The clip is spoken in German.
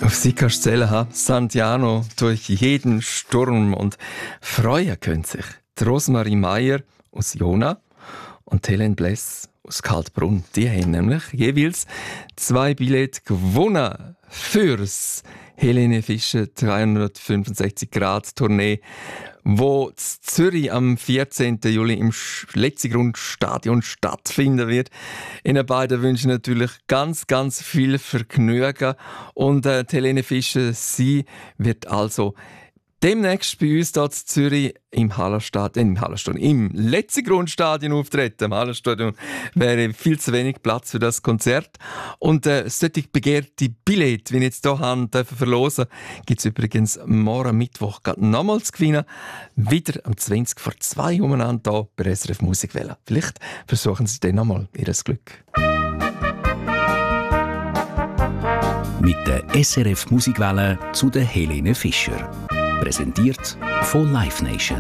Auf sie kannst du zählen, Santiano durch jeden Sturm. Und freuen können sich die Rosmarie Meier aus Jona und Helen Bless aus Kaltbrunn. Die haben nämlich jeweils 2 Billette gewonnen fürs Helene Fischer 365-Grad-Tournee, wo in Zürich am 14. Juli im Letzigrund-Stadion stattfinden wird. Ihnen beiden wünschen natürlich ganz, ganz viel Vergnügen. Und Helene Fischer, sie wird also demnächst bei uns hier in Zürich im Letzigrund-Stadion auftreten. Im Hallenstadion wäre viel zu wenig Platz für das Konzert. Und solche begehrte Billette, wie ich jetzt hier habe, verlosen, gibt es übrigens morgen Mittwoch nochmals zu gewinnen. Wieder am 20 vor 2 umeinander hier bei SRF Musikwelle. Vielleicht versuchen Sie dann nochmal Ihr Glück. Mit der SRF Musikwelle zu der Helene Fischer. Präsentiert von Live Nation.